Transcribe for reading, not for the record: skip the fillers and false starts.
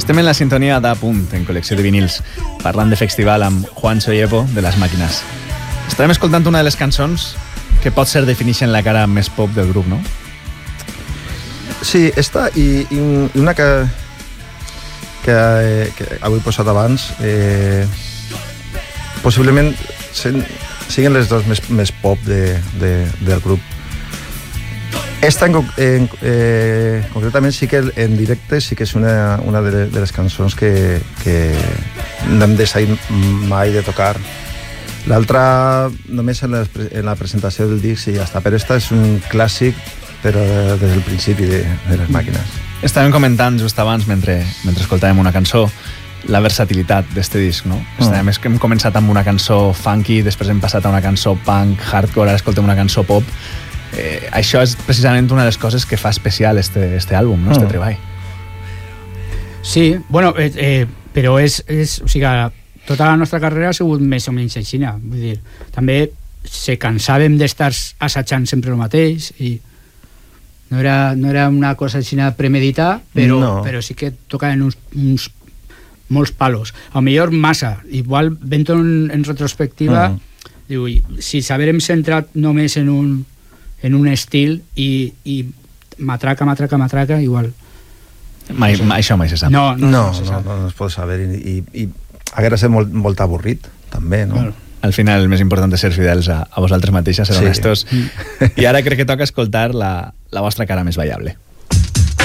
Estem en la sintonia d'A Punt, en col·lecció de vinils, parlant de festival amb Juancho i Epo de Les Màquines. Estàvem escoltant una de les cançons que pot ser defineixen la cara més pop del grup, no? Sí, esta i una que avui he posat abans, possiblement siguin les dues més pop del grup. Esta concretament sí que en directe sí que és una de les cançons que no hem deixat mai de tocar. L'altra només en la presentació del disc i ja està, però esta és un clàssic però des del principi de Les Màquines. Estàvem comentant just abans, mentre escoltàvem una cançó, la versatilitat d'este disc, no? Hem començat amb una cançó funky, després hem passat a una cançó punk, hardcore, ara escoltem una cançó pop. Això és precisament una de les coses que fa especial este àlbum, no? Este treball. Sí, bueno, però o sigui, tota la nostra carrera ha sigut més o menys així, vull dir, també se cansàvem d'estar assajant sempre el mateix i no era una cosa així premeditar, però sí que tocaven uns molts palos, a millor massa, igual vent en retrospectiva diu, si s'haguérem centrat només en un estil i matraca, igual això mai se sap. No es pot saber i haguera estat molt avorrit també, no? Bueno, al final el més important és ser fidels a vosaltres mateixes, ser honestos, i ara crec que toca escoltar la vostra cara més ballable.